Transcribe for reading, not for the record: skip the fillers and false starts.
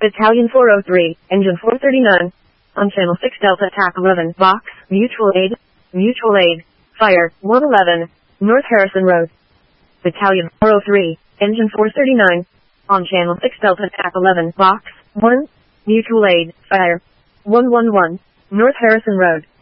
Battalion 403, Engine 439. On Channel 6 Delta TAC 11, Box, Mutual Aid, Fire, 111, North Harrison Road. Battalion 403, Engine 439. On Channel 6 Delta TAC 11, Box, 1, Mutual Aid, Fire, 111, North Harrison Road.